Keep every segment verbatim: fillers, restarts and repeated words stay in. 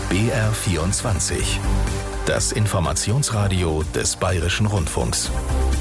B R vierundzwanzig. Das Informationsradio des Bayerischen Rundfunks.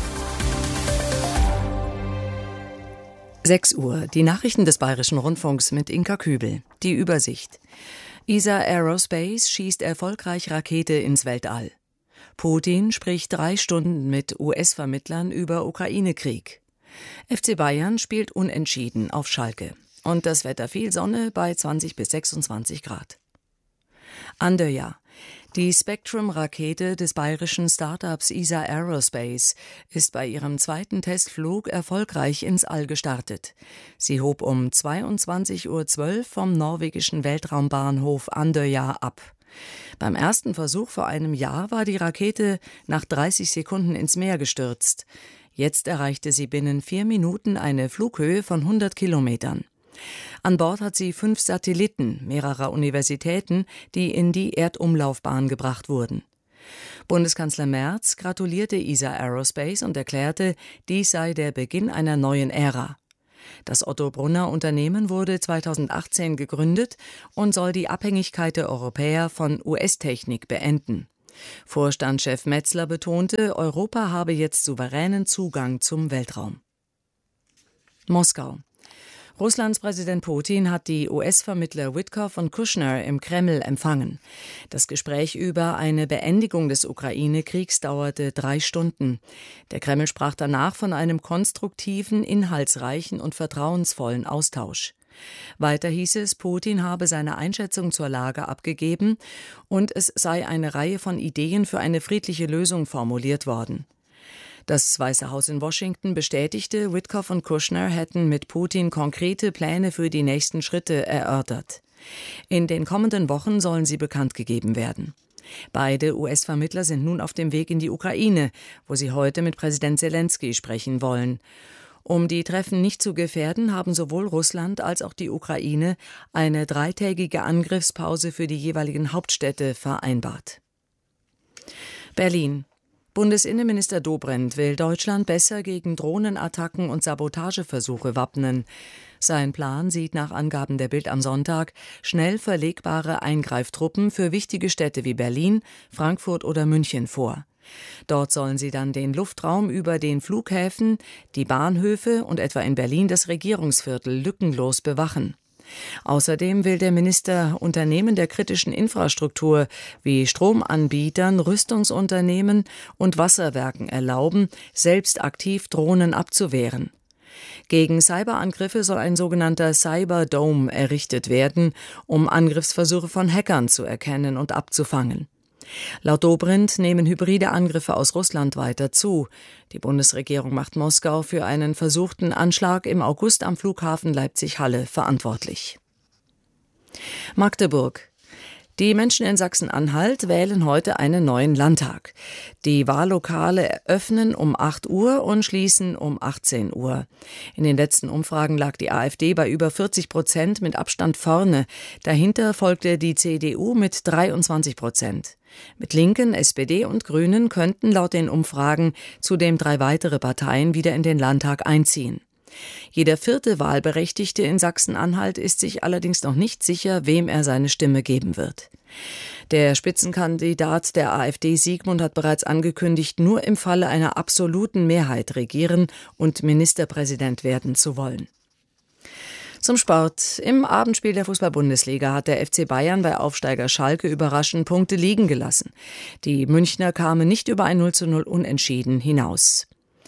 sechs Uhr, die Nachrichten des Bayerischen Rundfunks mit Inka Kübel. Die Übersicht. E S A Aerospace schießt erfolgreich Rakete ins Weltall. Putin spricht drei Stunden mit U S-Vermittlern über Ukraine-Krieg. F C Bayern spielt unentschieden auf Schalke. Und das Wetter: viel Sonne bei zwanzig bis sechsundzwanzig Grad. Andøya. Die Spectrum-Rakete des bayerischen Startups E S A Aerospace ist bei ihrem zweiten Testflug erfolgreich ins All gestartet. Sie hob um zweiundzwanzig Uhr zwölf vom norwegischen Weltraumbahnhof Andøya ab. Beim ersten Versuch vor einem Jahr war die Rakete nach dreißig Sekunden ins Meer gestürzt. Jetzt erreichte sie binnen vier Minuten eine Flughöhe von hundert Kilometern. An Bord hat sie fünf Satelliten mehrerer Universitäten, die in die Erdumlaufbahn gebracht wurden. Bundeskanzler Merz gratulierte E S A Aerospace und erklärte, dies sei der Beginn einer neuen Ära. Das Otto-Brunner-Unternehmen wurde zweitausendachtzehn gegründet und soll die Abhängigkeit der Europäer von U S-Technik beenden. Vorstandschef Metzler betonte, Europa habe jetzt souveränen Zugang zum Weltraum. Moskau. Russlands Präsident Putin hat die U S-Vermittler Witkoff und Kushner im Kreml empfangen. Das Gespräch über eine Beendigung des Ukraine-Kriegs dauerte drei Stunden. Der Kreml sprach danach von einem konstruktiven, inhaltsreichen und vertrauensvollen Austausch. Weiter hieß es, Putin habe seine Einschätzung zur Lage abgegeben und es sei eine Reihe von Ideen für eine friedliche Lösung formuliert worden. Das Weiße Haus in Washington bestätigte, Witkoff und Kushner hätten mit Putin konkrete Pläne für die nächsten Schritte erörtert. In den kommenden Wochen sollen sie bekannt gegeben werden. Beide U S-Vermittler sind nun auf dem Weg in die Ukraine, wo sie heute mit Präsident Zelensky sprechen wollen. Um die Treffen nicht zu gefährden, haben sowohl Russland als auch die Ukraine eine dreitägige Angriffspause für die jeweiligen Hauptstädte vereinbart. Berlin. Bundesinnenminister Dobrindt will Deutschland besser gegen Drohnenattacken und Sabotageversuche wappnen. Sein Plan sieht nach Angaben der Bild am Sonntag schnell verlegbare Eingreiftruppen für wichtige Städte wie Berlin, Frankfurt oder München vor. Dort sollen sie dann den Luftraum über den Flughäfen, die Bahnhöfe und etwa in Berlin das Regierungsviertel lückenlos bewachen. Außerdem will der Minister Unternehmen der kritischen Infrastruktur wie Stromanbietern, Rüstungsunternehmen und Wasserwerken erlauben, selbst aktiv Drohnen abzuwehren. Gegen Cyberangriffe soll ein sogenannter Cyberdome errichtet werden, um Angriffsversuche von Hackern zu erkennen und abzufangen. Laut Dobrindt nehmen hybride Angriffe aus Russland weiter zu. Die Bundesregierung macht Moskau für einen versuchten Anschlag im August am Flughafen Leipzig-Halle verantwortlich. Magdeburg. Die Menschen in Sachsen-Anhalt wählen heute einen neuen Landtag. Die Wahllokale öffnen um acht Uhr und schließen um achtzehn Uhr. In den letzten Umfragen lag die AfD bei über vierzig Prozent mit Abstand vorne. Dahinter folgte die C D U mit dreiundzwanzig Prozent. Mit Linken, S P D und Grünen könnten laut den Umfragen zudem drei weitere Parteien wieder in den Landtag einziehen. Jeder vierte Wahlberechtigte in Sachsen-Anhalt ist sich allerdings noch nicht sicher, wem er seine Stimme geben wird. Der Spitzenkandidat der AfD, Siegmund, hat bereits angekündigt, nur im Falle einer absoluten Mehrheit regieren und Ministerpräsident werden zu wollen. Zum Sport. Im Abendspiel der Fußball-Bundesliga hat der F C Bayern bei Aufsteiger Schalke überraschend Punkte liegen gelassen. Die Münchner kamen nicht über ein null zu null Unentschieden hinaus.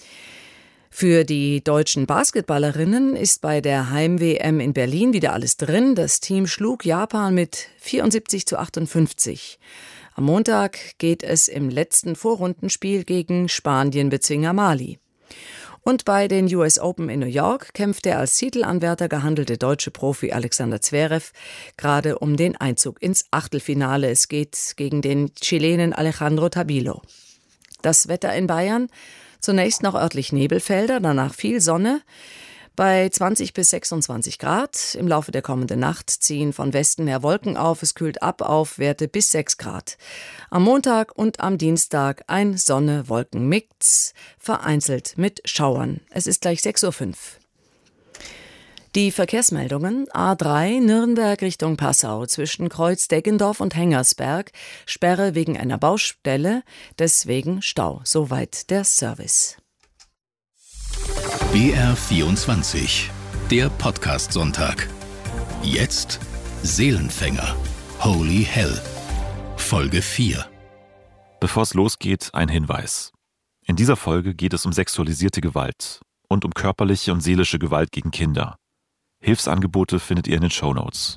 Für die deutschen Basketballerinnen ist bei der Heim-W M in Berlin wieder alles drin. Das Team schlug Japan mit vierundsiebzig zu achtundfünfzig. Am Montag geht es im letzten Vorrundenspiel gegen Spanien-Bezwinger Mali. Und bei den U S Open in New York kämpft der als Titelanwärter gehandelte deutsche Profi Alexander Zverev gerade um den Einzug ins Achtelfinale. Es geht gegen den Chilenen Alejandro Tabilo. Das Wetter in Bayern: zunächst noch örtlich Nebelfelder, danach viel Sonne. Bei zwanzig bis sechsundzwanzig Grad. Im Laufe der kommenden Nacht ziehen von Westen her Wolken auf. Es kühlt ab auf Werte bis sechs Grad. Am Montag und am Dienstag ein Sonne-Wolken-Mix, vereinzelt mit Schauern. Es ist gleich sechs Uhr fünf. Die Verkehrsmeldungen: A drei Nürnberg Richtung Passau zwischen Kreuz Deggendorf und Hengersberg, Sperre wegen einer Baustelle, deswegen Stau. Soweit der Service. B R vierundzwanzig, der Podcast-Sonntag. Jetzt Seelenfänger, Holy Hell, Folge vier. Bevor es losgeht, ein Hinweis. In dieser Folge geht es um sexualisierte Gewalt und um körperliche und seelische Gewalt gegen Kinder. Hilfsangebote findet ihr in den Shownotes.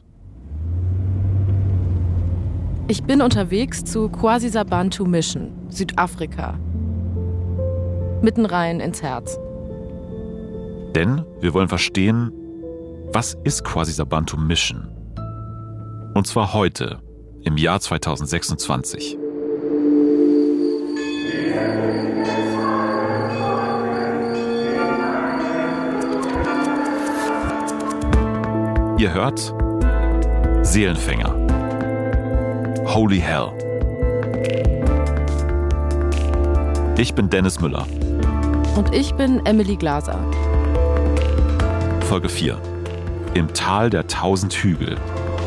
Ich bin unterwegs zu Kwasisabantu Mission, Südafrika. Mitten rein ins Herz. Denn wir wollen verstehen, was ist Kwasisabantu Mission? Und zwar heute, im Jahr zweitausendsechsundzwanzig. Ihr hört Seelenfänger, Holy Hell. Ich bin Dennis Müller. Und ich bin Emily Glaser. Folge vier. Im Tal der tausend Hügel.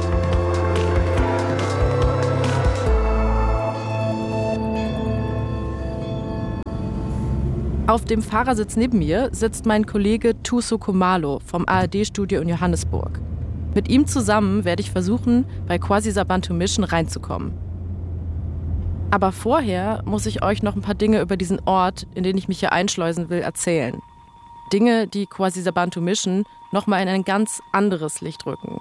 Auf dem Fahrersitz neben mir sitzt mein Kollege Thuso Khumalo vom A R D-Studio in Johannesburg. Mit ihm zusammen werde ich versuchen, bei Kwasisabantu Mission reinzukommen. Aber vorher muss ich euch noch ein paar Dinge über diesen Ort, in den ich mich hier einschleusen will, erzählen. Dinge, die Kwasisabantu Mission nochmal in ein ganz anderes Licht rücken.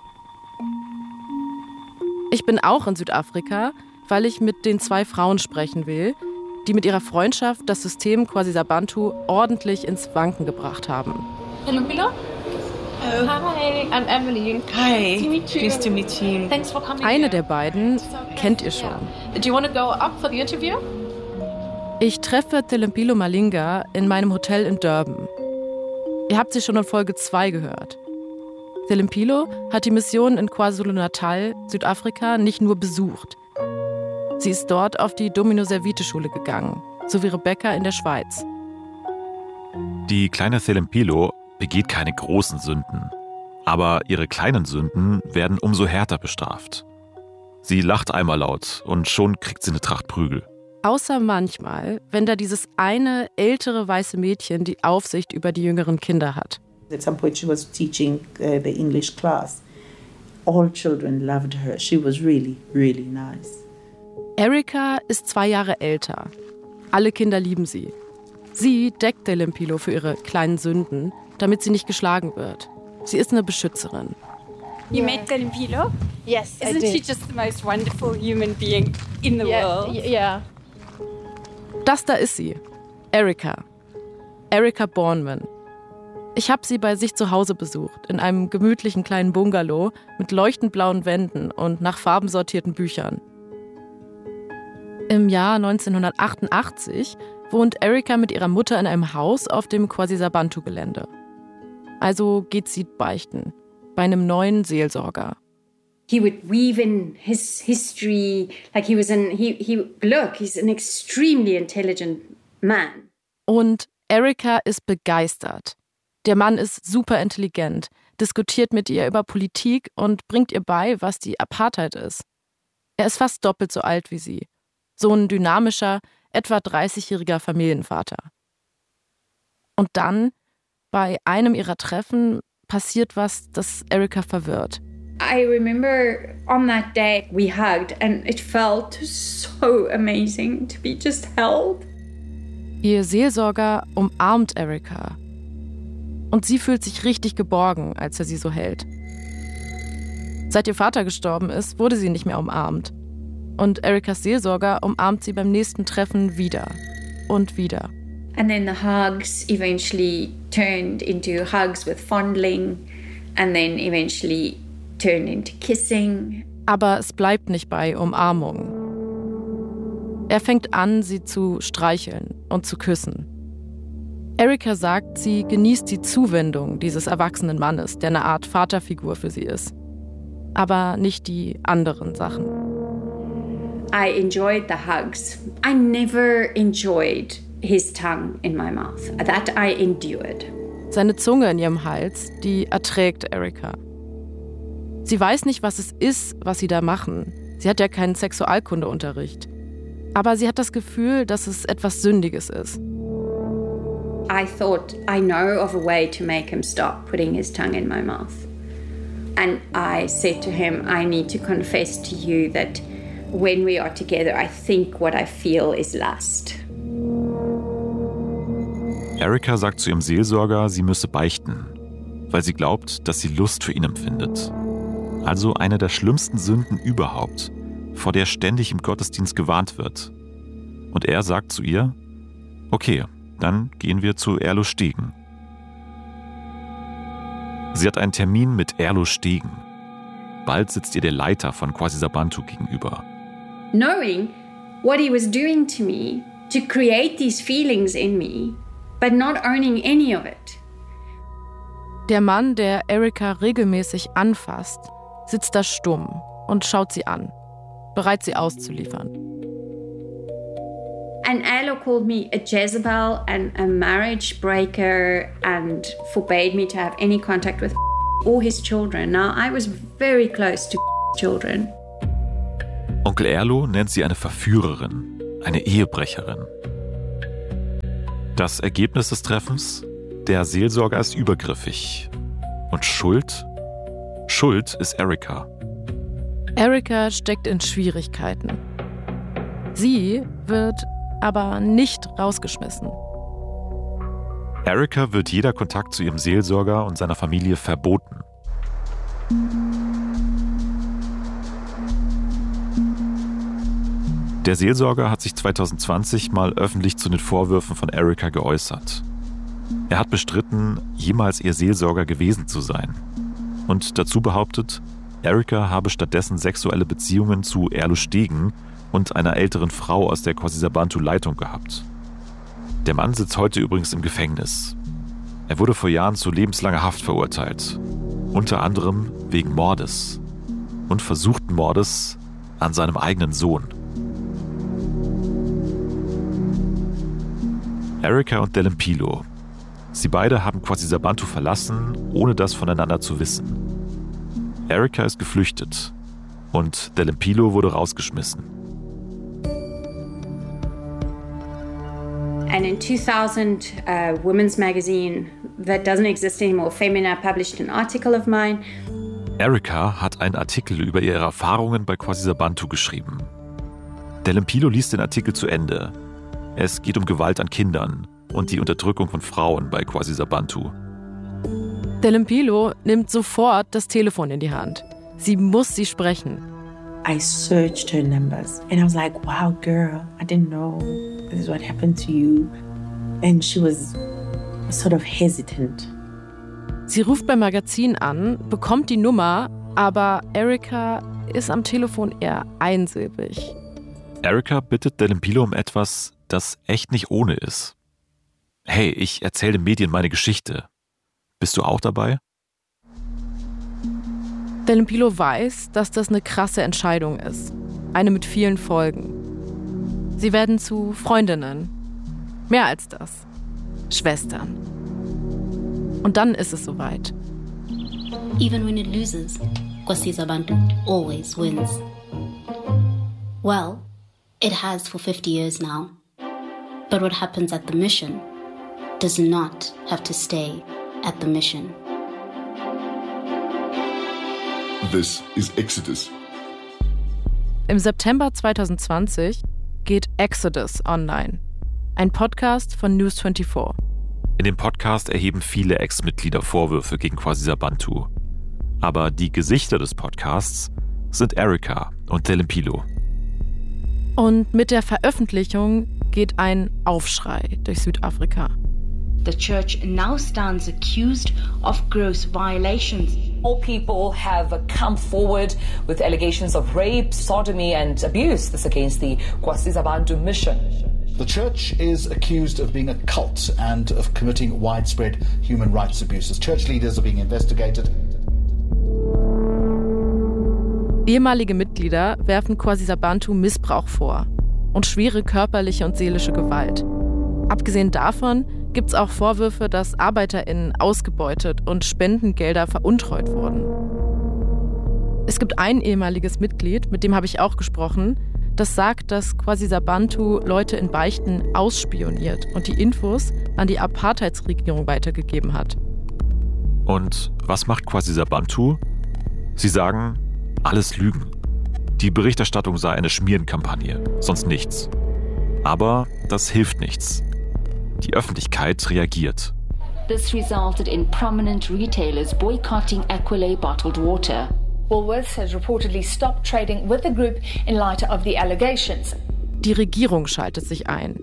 Ich bin auch in Südafrika, weil ich mit den zwei Frauen sprechen will, die mit ihrer Freundschaft das System Kwasisabantu ordentlich ins Wanken gebracht haben. Hello. Oh. Hi, I'm Emily. Hi, nice to meet you. Nice to meet you. Thanks for coming. Eine der beiden kennt ihr schon. Do you want to go up for the interview? Ich treffe Thembelihle Malinga in meinem Hotel in Durban. Ihr habt sie schon in Folge zwei gehört. Thembelihle hat die Mission in KwaZulu-Natal, Südafrika, nicht nur besucht. Sie ist dort auf die Domino-Servite-Schule gegangen, so wie Rebecca in der Schweiz. Die kleine Thembelihle begeht keine großen Sünden. Aber ihre kleinen Sünden werden umso härter bestraft. Sie lacht einmal laut und schon kriegt sie eine Tracht Prügel. Außer manchmal, wenn da dieses eine ältere weiße Mädchen die Aufsicht über die jüngeren Kinder hat. At some point she was teaching uh, the English class. All children loved her. She was really, really nice. Erika ist zwei Jahre älter. Alle Kinder lieben sie. Sie deckt Thembelihle für ihre kleinen Sünden, damit sie nicht geschlagen wird. Sie ist eine Beschützerin. You met Thembelihle? Yes, Isn't I did. she just the most wonderful human being in the Yeah, world? y- yeah. Das da ist sie, Erika. Erika Bornman. Ich habe sie bei sich zu Hause besucht, in einem gemütlichen kleinen Bungalow mit leuchtend blauen Wänden und nach Farben sortierten Büchern. Im Jahr neunzehnhundertachtundachtzig wohnt Erika mit ihrer Mutter in einem Haus auf dem Kwasisabantu-Gelände. Also geht sie beichten, bei einem neuen Seelsorger. He would weave in his history, like he was an, he, he, look, he's an extremely intelligent man. Und Erika ist begeistert. Der Mann ist super intelligent, diskutiert mit ihr über Politik und bringt ihr bei, was die Apartheid ist. Er ist fast doppelt so alt wie sie. So ein dynamischer, etwa dreißigjähriger Familienvater. Und dann, bei einem ihrer Treffen, passiert was, das Erika verwirrt. I remember on that day we hugged and it felt so amazing to be just held. Ihr Seelsorger umarmt Erika. Und sie fühlt sich richtig geborgen, als er sie so hält. Seit ihr Vater gestorben ist, wurde sie nicht mehr umarmt. Und Erikas Seelsorger umarmt sie beim nächsten Treffen wieder und wieder. And then the hugs eventually turned into hugs with fondling and then eventually turned into kissing. Aber es bleibt nicht bei Umarmung. Er fängt an, sie zu streicheln und zu küssen. Erika sagt, sie genießt die Zuwendung dieses erwachsenen Mannes, der eine Art Vaterfigur für sie ist. Aber nicht die anderen Sachen. I enjoyed the hugs. I never enjoyed his tongue in my mouth. That I endured. Seine Zunge in ihrem Hals, die erträgt Erika. Sie weiß nicht, was es ist, was sie da machen. Sie hat ja keinen Sexualkundeunterricht. Aber sie hat das Gefühl, dass es etwas Sündiges ist. I thought, I know of a way to make him stop putting his tongue in my mouth. And I said to him, I need to confess to you that when we are together, I think what I feel is lust. Erika sagt zu ihrem Seelsorger, sie müsse beichten, weil sie glaubt, dass sie Lust für ihn empfindet. Also eine der schlimmsten Sünden überhaupt, vor der ständig im Gottesdienst gewarnt wird. Und er sagt zu ihr, okay, dann gehen wir zu Erlo Stegen. Sie hat einen Termin mit Erlo Stegen. Bald sitzt ihr der Leiter von Kwasisabantu gegenüber. Knowing what he was doing to me, to create these feelings in me, but not owning any of it. Der Mann, der Erika regelmäßig anfasst, sitzt da stumm und schaut sie an, bereit sie auszuliefern. And Erlo called me a Jezebel and a marriage breaker and forbade me to have any contact with or his children. Now, I was very close to children. Onkel Erlo nennt sie eine Verführerin, eine Ehebrecherin. Das Ergebnis des Treffens? Der Seelsorger ist übergriffig. Und Schuld? Schuld ist Erika. Erika steckt in Schwierigkeiten. Sie wird aber nicht rausgeschmissen. Erika wird jeder Kontakt zu ihrem Seelsorger und seiner Familie verboten. Der Seelsorger hat sich zwanzig zwanzig mal öffentlich zu den Vorwürfen von Erika geäußert. Er hat bestritten, jemals ihr Seelsorger gewesen zu sein. Und dazu behauptet, Erika habe stattdessen sexuelle Beziehungen zu Erlo Stegen und einer älteren Frau aus der Kwasisabantu-Leitung gehabt. Der Mann sitzt heute übrigens im Gefängnis. Er wurde vor Jahren zu lebenslanger Haft verurteilt. Unter anderem wegen Mordes und versuchten Mordes an seinem eigenen Sohn. Erika und Delempilo. Sie beide haben Kwasisabantu verlassen, ohne das voneinander zu wissen. Erika ist geflüchtet und Delempilo wurde rausgeschmissen. And in two thousand, a uh, women's magazine that doesn't exist anymore, Femina, published an article of mine. Erika hat einen Artikel über ihre Erfahrungen bei Kwasisabantu geschrieben. Delempilo liest den Artikel zu Ende. Es geht um Gewalt an Kindern und die Unterdrückung von Frauen bei Kwasisabantu. Delempilo nimmt sofort das Telefon in die Hand. Sie muss sie sprechen. I searched her numbers and I was like, wow, girl, I didn't know this is what happened to you. And she was sort of hesitant. Sie ruft beim Magazin an, bekommt die Nummer, aber Erika ist am Telefon eher einsilbig. Erika bittet Delempilo um etwas, das echt nicht ohne ist. Hey, ich erzähle den Medien meine Geschichte. Bist du auch dabei? Delempilo weiß, dass das eine krasse Entscheidung ist. Eine mit vielen Folgen. Sie werden zu Freundinnen. Mehr als das. Schwestern. Und dann ist es soweit. Even when it loses, Kwasisabantu always wins. Well, it has for fifty years now. But what happens at the mission does not have to stay at the mission. This is Exodus. Im September zwanzig zwanzig geht Exodus online. Ein Podcast von News vierundzwanzig. In dem Podcast erheben viele Ex-Mitglieder Vorwürfe gegen Kwasisabantu. Aber die Gesichter des Podcasts sind Erika und Delempilo. Und mit der Veröffentlichung geht ein Aufschrei durch Südafrika. The church now stands accused of gross violations. More people have come forward with allegations of rape, sodomy and abuse. This against the Kwasisabantu mission. The church is accused of being a cult and of committing widespread human rights abuses. Church leaders are being investigated. Ehemalige Mitglieder werfen Kwasisabantu Missbrauch vor und schwere körperliche und seelische Gewalt. Abgesehen davon gibt es auch Vorwürfe, dass ArbeiterInnen ausgebeutet und Spendengelder veruntreut wurden. Es gibt ein ehemaliges Mitglied, mit dem habe ich auch gesprochen, das sagt, dass Kwasisabantu Leute in Beichten ausspioniert und die Infos an die Apartheidsregierung weitergegeben hat. Und was macht Kwasisabantu? Sie sagen, alles Lügen. Die Berichterstattung sei eine Schmierenkampagne, sonst nichts. Aber das hilft nichts. Die Öffentlichkeit reagiert. This resulted in prominent retailers boycotting Aquile bottled water. Woolworths has reportedly stopped trading with the group in light of the allegations. Die Regierung schaltet sich ein.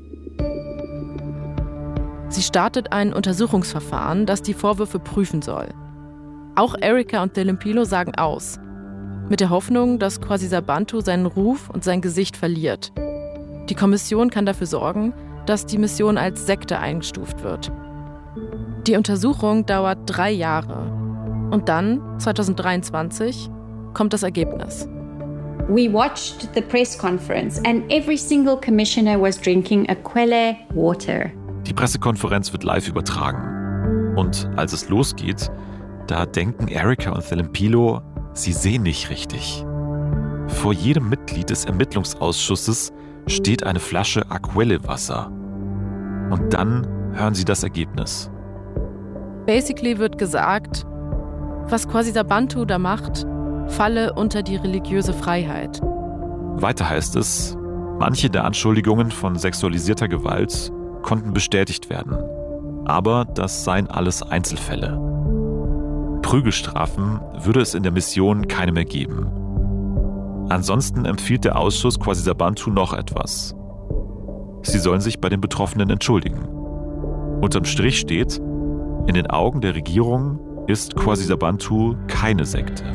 Sie startet ein Untersuchungsverfahren, das die Vorwürfe prüfen soll. Auch Erica und Delempilo sagen aus. Mit der Hoffnung, dass Kwasisabantu seinen Ruf und sein Gesicht verliert. Die Kommission kann dafür sorgen, dass die Mission als Sekte eingestuft wird. Die Untersuchung dauert drei Jahre. Und dann, zwanzig dreiundzwanzig, kommt das Ergebnis. We watched the press conference and every single commissioner was drinking Aquile water. Die Pressekonferenz wird live übertragen. Und als es losgeht, da denken Erica und Delempilo, sie sehen nicht richtig. Vor jedem Mitglied des Ermittlungsausschusses steht eine Flasche Aquile-Wasser. Und dann hören sie das Ergebnis. Basically wird gesagt, was Kwasisabantu da macht, falle unter die religiöse Freiheit. Weiter heißt es, manche der Anschuldigungen von sexualisierter Gewalt konnten bestätigt werden. Aber das seien alles Einzelfälle. Prügelstrafen würde es in der Mission keine mehr geben. Ansonsten empfiehlt der Ausschuss Kwasisabantu noch etwas. Sie sollen sich bei den Betroffenen entschuldigen. Unterm Strich steht, in den Augen der Regierung ist Kwasisabantu keine Sekte.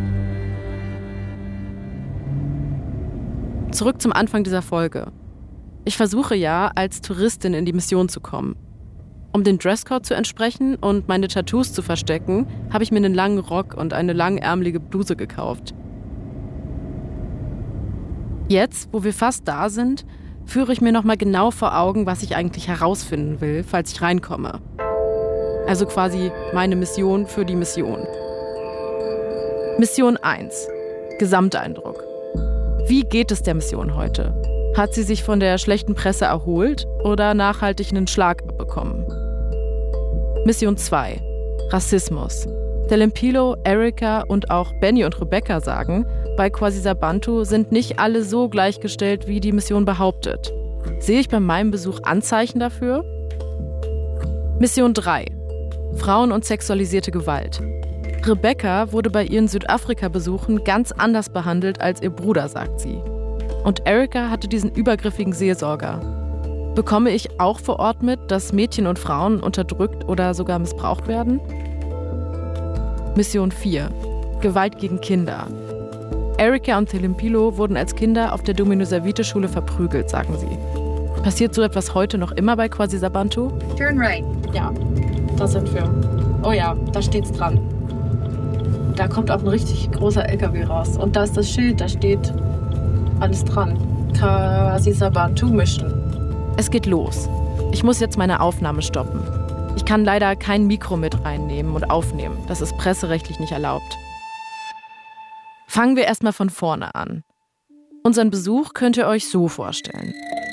Zurück zum Anfang dieser Folge. Ich versuche ja, als Touristin in die Mission zu kommen. Um den Dresscode zu entsprechen und meine Tattoos zu verstecken, habe ich mir einen langen Rock und eine langärmelige Bluse gekauft. Jetzt, wo wir fast da sind, führe ich mir nochmal genau vor Augen, was ich eigentlich herausfinden will, falls ich reinkomme. Also quasi meine Mission für die Mission. Mission eins. Gesamteindruck. Wie geht es der Mission heute? Hat sie sich von der schlechten Presse erholt oder nachhaltig einen Schlag abbekommen? Mission zwei. Rassismus. Delempilo, Erica und auch Benny und Rebecca sagen, bei Kwasisabantu sind nicht alle so gleichgestellt, wie die Mission behauptet. Sehe ich bei meinem Besuch Anzeichen dafür? Mission drei. Frauen und sexualisierte Gewalt. Rebecca wurde bei ihren Südafrika-Besuchen ganz anders behandelt als ihr Bruder, sagt sie. Und Erica hatte diesen übergriffigen Seelsorger. Bekomme ich auch vor Ort mit, dass Mädchen und Frauen unterdrückt oder sogar missbraucht werden? Mission vier. Gewalt gegen Kinder. Erica und Delempilo wurden als Kinder auf der Domino-Servite-Schule verprügelt, sagen sie. Passiert so etwas heute noch immer bei Kwasisabantu? Turn right. Ja, da sind wir. Oh ja, da steht's dran. Da kommt auch ein richtig großer L K W raus. Und da ist das Schild, da steht alles dran. Kwasisabantu Mission. Es geht los. Ich muss jetzt meine Aufnahme stoppen. Ich kann leider kein Mikro mit reinnehmen und aufnehmen. Das ist presserechtlich nicht erlaubt. Fangen wir erstmal von vorne an. Unseren Besuch könnt ihr euch so vorstellen.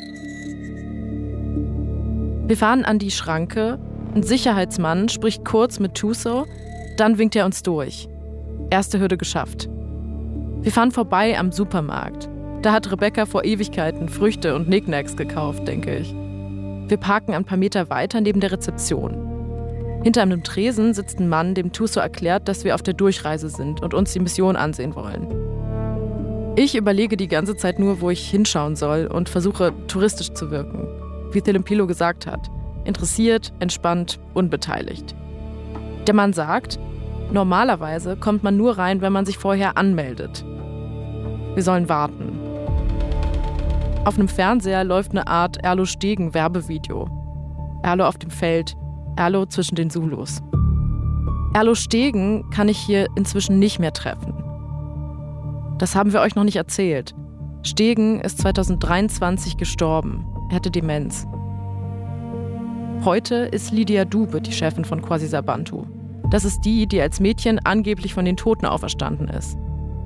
Wir fahren an die Schranke. Ein Sicherheitsmann spricht kurz mit Tuso, dann winkt er uns durch. Erste Hürde geschafft. Wir fahren vorbei am Supermarkt. Da hat Rebecca vor Ewigkeiten Früchte und Knickknacks gekauft, denke ich. Wir parken ein paar Meter weiter neben der Rezeption. Hinter einem Tresen sitzt ein Mann, dem Tuso erklärt, dass wir auf der Durchreise sind und uns die Mission ansehen wollen. Ich überlege die ganze Zeit nur, wo ich hinschauen soll und versuche, touristisch zu wirken. Wie Delempilo gesagt hat. Interessiert, entspannt, unbeteiligt. Der Mann sagt, normalerweise kommt man nur rein, wenn man sich vorher anmeldet. Wir sollen warten. Auf einem Fernseher läuft eine Art Erlo Stegen Werbevideo. Erlo auf dem Feld, Erlo zwischen den Zulus. Erlo Stegen kann ich hier inzwischen nicht mehr treffen. Das haben wir euch noch nicht erzählt. Stegen ist zwanzig dreiundzwanzig gestorben. Er hatte Demenz. Heute ist Lydia Dube die Chefin von Kwasisabantu. Das ist die, die als Mädchen angeblich von den Toten auferstanden ist.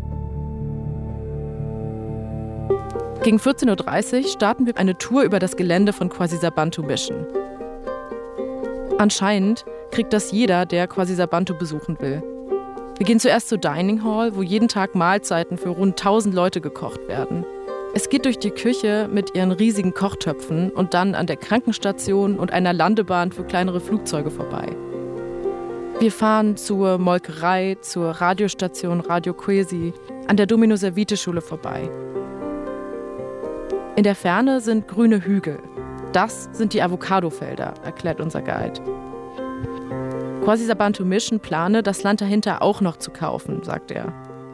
Gegen vierzehn Uhr dreißig starten wir eine Tour über das Gelände von Kwasisabantu Mission. Anscheinend kriegt das jeder, der Kwasisabantu besuchen will. Wir gehen zuerst zur Dining Hall, wo jeden Tag Mahlzeiten für rund tausend Leute gekocht werden. Es geht durch die Küche mit ihren riesigen Kochtöpfen und dann an der Krankenstation und einer Landebahn für kleinere Flugzeuge vorbei. Wir fahren zur Molkerei, zur Radiostation Radio Kwesi, an der Domino-Servite-Schule vorbei. In der Ferne sind grüne Hügel. Das sind die Avocadofelder, erklärt unser Guide. Kwasisabantu Mission plane, das Land dahinter auch noch zu kaufen, sagt er.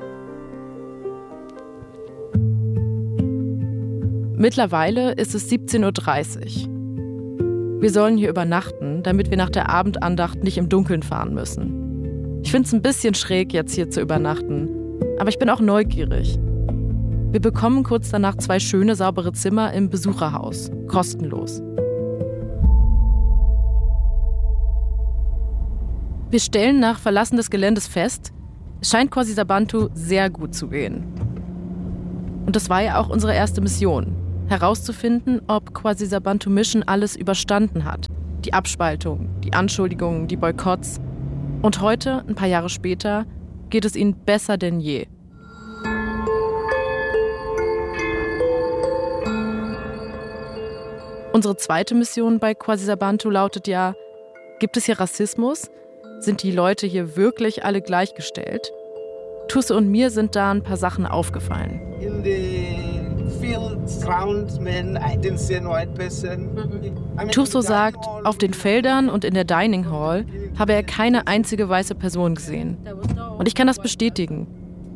Mittlerweile ist es siebzehn Uhr dreißig. Wir sollen hier übernachten, damit wir nach der Abendandacht nicht im Dunkeln fahren müssen. Ich finde es ein bisschen schräg, jetzt hier zu übernachten. Aber ich bin auch neugierig. Wir bekommen kurz danach zwei schöne, saubere Zimmer im Besucherhaus. Kostenlos. Wir stellen nach Verlassen des Geländes fest, es scheint Kwasisabantu sehr gut zu gehen. Und das war ja auch unsere erste Mission. Herauszufinden, ob Kwasisabantu Mission alles überstanden hat. Die Abspaltung, die Anschuldigungen, die Boykotts. Und heute, ein paar Jahre später, geht es ihnen besser denn je. Unsere zweite Mission bei Kwasisabantu lautet ja, gibt es hier Rassismus? Sind die Leute hier wirklich alle gleichgestellt? Tusse und mir sind da ein paar Sachen aufgefallen. In the fields around men, I didn't see a white person. Tusso sagt, auf den Feldern und in der Dining Hall habe er keine einzige weiße Person gesehen. Und ich kann das bestätigen.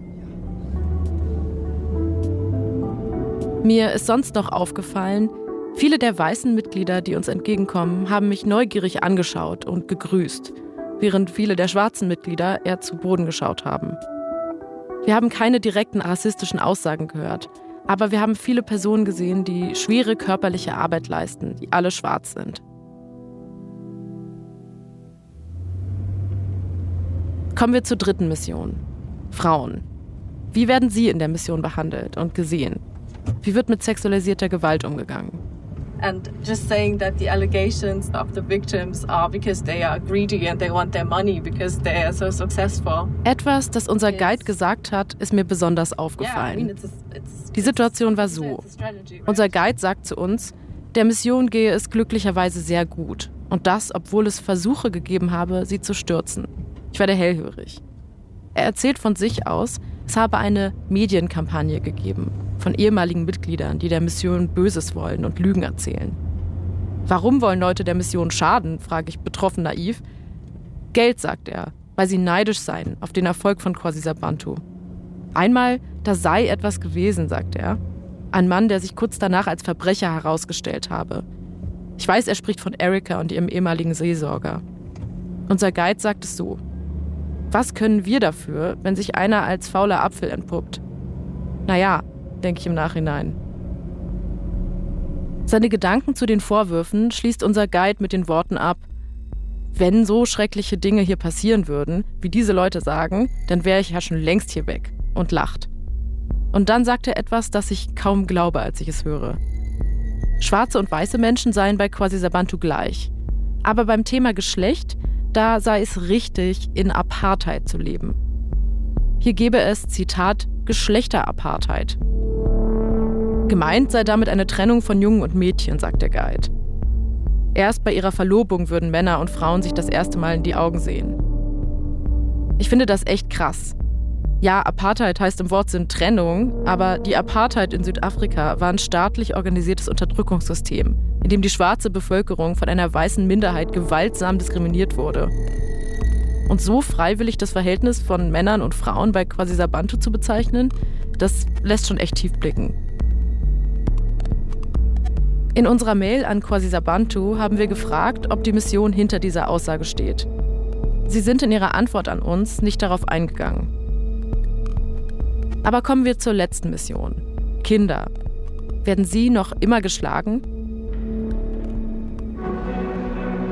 Mir ist sonst noch aufgefallen, viele der weißen Mitglieder, die uns entgegenkommen, haben mich neugierig angeschaut und gegrüßt, während viele der schwarzen Mitglieder eher zu Boden geschaut haben. Wir haben keine direkten rassistischen Aussagen gehört, aber wir haben viele Personen gesehen, die schwere körperliche Arbeit leisten, die alle schwarz sind. Kommen wir zur dritten Mission. Frauen. Wie werden sie in der Mission behandelt und gesehen? Wie wird mit sexualisierter Gewalt umgegangen? And just saying that the allegations of the victims are because they are greedy and they want their money because they are so successful. Etwas, das unser Guide gesagt hat, ist mir besonders aufgefallen. Die Situation war so. Unser Guide sagt zu uns, der Mission gehe es glücklicherweise sehr gut. Und das, obwohl es Versuche gegeben habe, sie zu stürzen. Ich werde hellhörig. Er erzählt von sich aus, es habe eine Medienkampagne gegeben von ehemaligen Mitgliedern, die der Mission Böses wollen und Lügen erzählen. Warum wollen Leute der Mission schaden, frage ich betroffen naiv. Geld, sagt er, weil sie neidisch seien auf den Erfolg von Kwasisabantu. Einmal, da sei etwas gewesen, sagt er. Ein Mann, der sich kurz danach als Verbrecher herausgestellt habe. Ich weiß, er spricht von Erika und ihrem ehemaligen Seelsorger. Unser Guide sagt es so. Was können wir dafür, wenn sich einer als fauler Apfel entpuppt? Naja, denke ich im Nachhinein. Seine Gedanken zu den Vorwürfen schließt unser Guide mit den Worten ab: Wenn so schreckliche Dinge hier passieren würden, wie diese Leute sagen, dann wäre ich ja schon längst hier weg, und lacht. Und dann sagt er etwas, das ich kaum glaube, als ich es höre. Schwarze und weiße Menschen seien bei Kwasisabantu gleich. Aber beim Thema Geschlecht, da sei es richtig, in Apartheid zu leben. Hier gebe es, Zitat, Geschlechterapartheid. Gemeint sei damit eine Trennung von Jungen und Mädchen, sagt der Guide. Erst bei ihrer Verlobung würden Männer und Frauen sich das erste Mal in die Augen sehen. Ich finde das echt krass. Ja, Apartheid heißt im Wortsinn Trennung, aber die Apartheid in Südafrika war ein staatlich organisiertes Unterdrückungssystem, in dem die schwarze Bevölkerung von einer weißen Minderheit gewaltsam diskriminiert wurde. Und so freiwillig das Verhältnis von Männern und Frauen bei Kwasisabantu zu bezeichnen, das lässt schon echt tief blicken. In unserer Mail an Kwasisabantu haben wir gefragt, ob die Mission hinter dieser Aussage steht. Sie sind in ihrer Antwort an uns nicht darauf eingegangen. Aber kommen wir zur letzten Mission. Kinder. Werden sie noch immer geschlagen?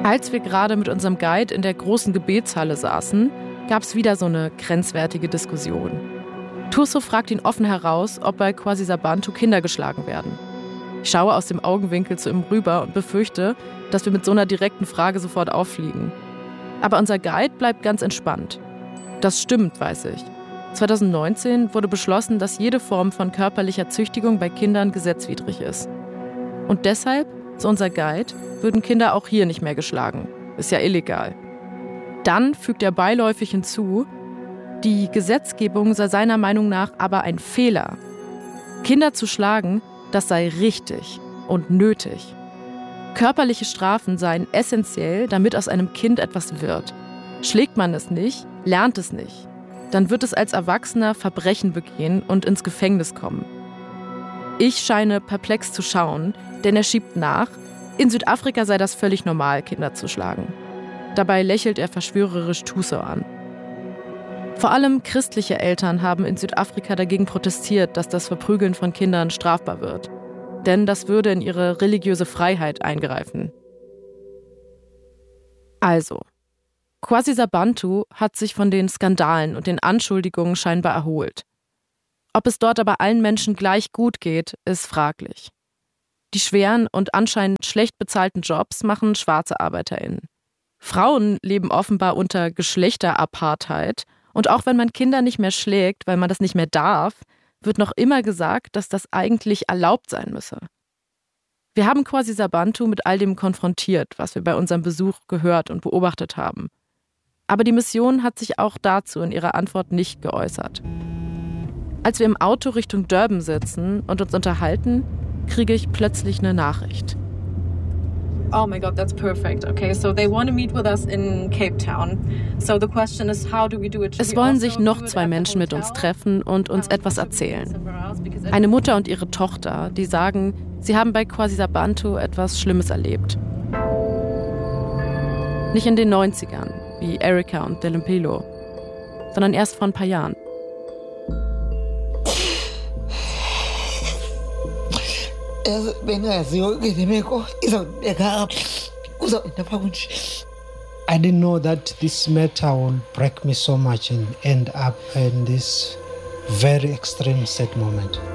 Als wir gerade mit unserem Guide in der großen Gebetshalle saßen, gab es wieder so eine grenzwertige Diskussion. Thuso fragt ihn offen heraus, ob bei Kwasisabantu Kinder geschlagen werden. Ich schaue aus dem Augenwinkel zu ihm rüber und befürchte, dass wir mit so einer direkten Frage sofort auffliegen. Aber unser Guide bleibt ganz entspannt. Das stimmt, weiß ich. zwanzig neunzehn wurde beschlossen, dass jede Form von körperlicher Züchtigung bei Kindern gesetzwidrig ist. Und deshalb, so unser Guide, würden Kinder auch hier nicht mehr geschlagen. Ist ja illegal. Dann fügt er beiläufig hinzu, die Gesetzgebung sei seiner Meinung nach aber ein Fehler. Kinder zu schlagen, das sei richtig und nötig. Körperliche Strafen seien essentiell, damit aus einem Kind etwas wird. Schlägt man es nicht, lernt es nicht. Dann wird es als Erwachsener Verbrechen begehen und ins Gefängnis kommen. Ich scheine perplex zu schauen, denn er schiebt nach, in Südafrika sei das völlig normal, Kinder zu schlagen. Dabei lächelt er verschwörerisch Thuso an. Vor allem christliche Eltern haben in Südafrika dagegen protestiert, dass das Verprügeln von Kindern strafbar wird. Denn das würde in ihre religiöse Freiheit eingreifen. Also, Kwasisabantu hat sich von den Skandalen und den Anschuldigungen scheinbar erholt. Ob es dort aber allen Menschen gleich gut geht, ist fraglich. Die schweren und anscheinend schlecht bezahlten Jobs machen schwarze ArbeiterInnen. Frauen leben offenbar unter Geschlechterapartheid und auch wenn man Kinder nicht mehr schlägt, weil man das nicht mehr darf, wird noch immer gesagt, dass das eigentlich erlaubt sein müsse. Wir haben Kwasisabantu mit all dem konfrontiert, was wir bei unserem Besuch gehört und beobachtet haben. Aber die Mission hat sich auch dazu in ihrer Antwort nicht geäußert. Als wir im Auto Richtung Durban sitzen und uns unterhalten, kriege ich plötzlich eine Nachricht. Oh my God, that's perfect. Okay, so they want to meet with us in Cape Town. So the question is, how do we do it? Es wollen sich noch zwei Menschen mit uns treffen und uns etwas erzählen. Eine Mutter und ihre Tochter, die sagen, sie haben bei Kwasisabantu etwas Schlimmes erlebt. Nicht in den neunzigern, wie Erica und Delempelo, sondern erst vor ein paar Jahren. I didn't know that this matter would break me so much and end up in this very extreme sad moment.